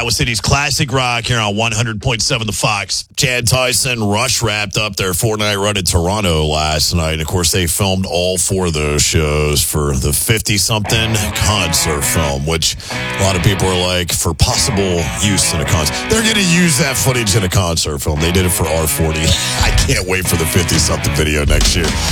Iowa City's Classic Rock here on 100.7 The Fox. Chad Tyson, Rush wrapped up their 4-night run in Toronto last night. And, of course, they filmed all four of those shows for the 50-something concert film, which a lot of people are like, for possible use in a concert. They're going to use that footage in a concert film. They did it for R40. I can't wait for the 50-something video next year.